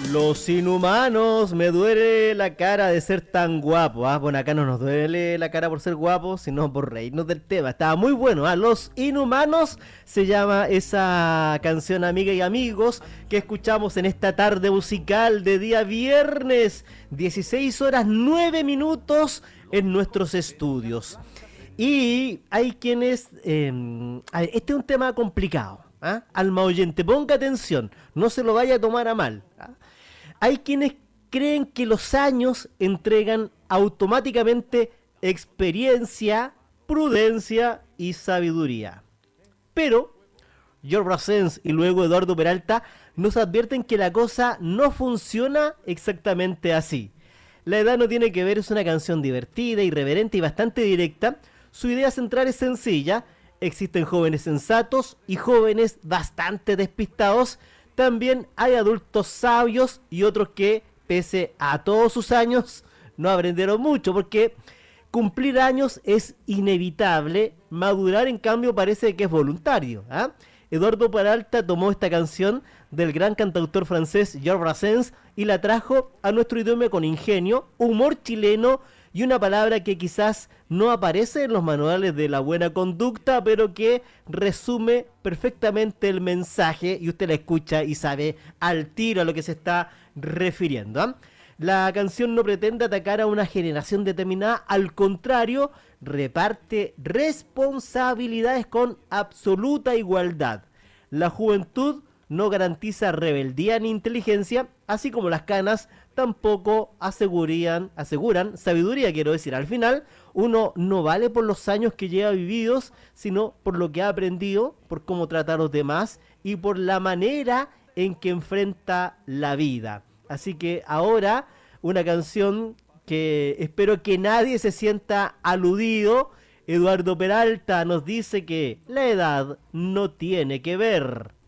Los inhumanos, me duele la cara de ser tan guapo. Bueno, acá no nos duele la cara por ser guapos, sino por reírnos del tema. Estaba muy bueno. Los inhumanos se llama esa canción, amiga y amigos, que escuchamos en esta tarde musical de día viernes, 16 horas 9 minutos en nuestros estudios. Y hay quienes... este es un tema complicado. Alma oyente, ponga atención, no se lo vaya a tomar a mal. Hay quienes creen que los años entregan automáticamente experiencia, prudencia y sabiduría. Pero George Brassens y luego Eduardo Peralta nos advierten que la cosa no funciona exactamente así. La edad no tiene que ver, es una canción divertida, irreverente y bastante directa. Su idea central es sencilla. Existen jóvenes sensatos y jóvenes bastante despistados. También hay adultos sabios y otros que, pese a todos sus años, no aprendieron mucho, porque cumplir años es inevitable, madurar en cambio parece que es voluntario. Eduardo Peralta tomó esta canción del gran cantautor francés Georges Brassens y la trajo a nuestro idioma con ingenio, humor chileno y una palabra que quizás no aparece en los manuales de la buena conducta, pero que resume perfectamente el mensaje y usted la escucha y sabe al tiro a lo que se está refiriendo. La canción no pretende atacar a una generación determinada, al contrario, reparte responsabilidades con absoluta igualdad. La juventud no garantiza rebeldía ni inteligencia, así como las canas tampoco aseguran sabiduría, quiero decir. Al final, uno no vale por los años que lleva vividos, sino por lo que ha aprendido, por cómo trata a los demás y por la manera en que enfrenta la vida. Así que ahora, una canción que espero que nadie se sienta aludido. Eduardo Peralta nos dice que la edad no tiene que ver.